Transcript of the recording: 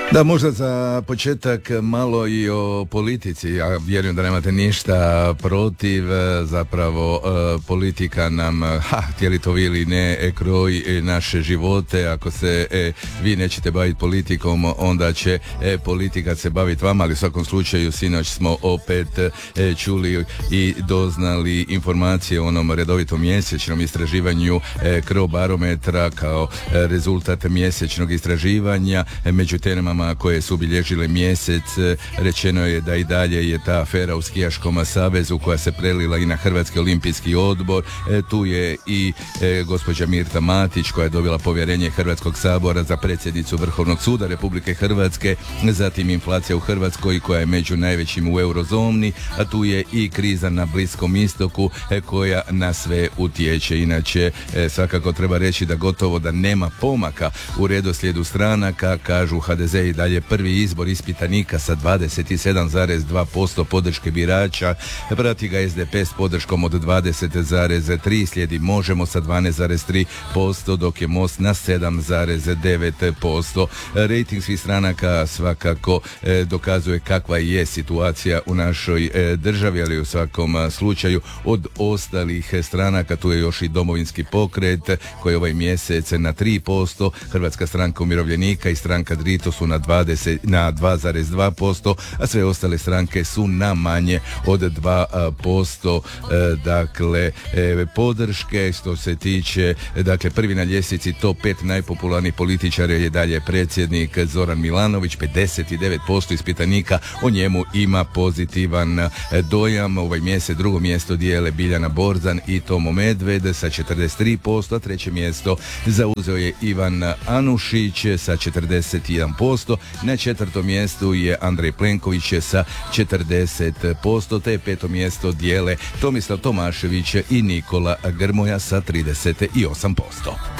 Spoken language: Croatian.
Da, možda za početak malo i o politici. Ja vjerujem da nemate ništa protiv, zapravo politika nam, htjeli to vi ili ne, kroji naše živote. Ako se vi nećete baviti politikom, onda će politika se baviti vama, ali u svakom slučaju sinoć smo opet čuli i doznali informacije o onom redovitom mjesečnom istraživanju Crobarometra kao rezultat mjesečnog istraživanja. Među temama koje su obilježile mjesec rečeno je da i dalje je ta afera u skijaškom savezu koja se prelila i na Hrvatski olimpijski odbor. Tu je i gospođa Mirta Matić koja je dobila povjerenje Hrvatskog sabora za predsjednicu Vrhovnog suda Republike Hrvatske, zatim inflacija u Hrvatskoj koja je među najvećim u eurozoni, a tu je i kriza na Bliskom istoku koja na sve utječe. Inače, svakako treba reći da gotovo da nema pomaka u redoslijedu stranaka, kažu HDZ i dalje prvi izbor ispitanika sa 27,2% podrške birača, prati ga SDP s podrškom od 20,3%, slijedi Možemo sa 12,3%, dok je Most na 7,9%. Rejting svih stranaka svakako dokazuje kakva je situacija u našoj državi, ali u svakom slučaju od ostalih stranaka tu je još i Domovinski pokret koji ovaj mjesec na 3%, Hrvatska stranka umirovljenika i stranka Drito su na 2,2%, a sve ostale stranke su na manje od 2%. Dakle, podrške što se tiče, dakle, prvi na ljestvici top 5 najpopularnijih političara je dalje predsjednik Zoran Milanović, 59% ispitanika o njemu ima pozitivan dojam. Ovaj mjesec drugo mjesto dijele Biljana Borzan i Tomo Medved sa 43%, a treće mjesto zauzeo je Ivan Anušić sa 41%. Na četvrtom mjestu je Andrej Plenković sa 40%, te peto mjesto dijele Tomislav Tomašević i Nikola Grmoja sa 38%.